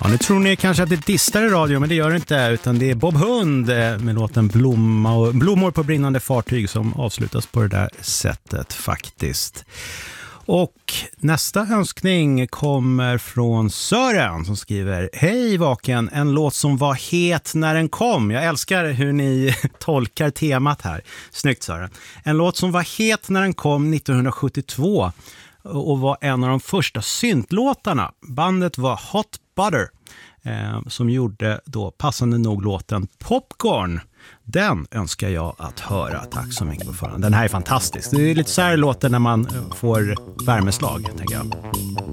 Ja, nu tror ni kanske att det distar i radio, men det gör det inte, utan det är Bob Hund med låten Blommor på brinnande fartyg som avslutas på det där sättet faktiskt. Och nästa önskning kommer från Sören som skriver: Hej Vaken, en låt som var het när den kom. Jag älskar hur ni tolkar temat här. Snyggt Sören. En låt som var het när den kom 1972 och var en av de första syntlåtarna. Bandet var Hot Butter som gjorde då passande nog låten Popcorn. Den önskar jag att höra. Tack så mycket på förhand. Den här är fantastisk. Det är lite så här låter när man får värmeslag, tänker jag.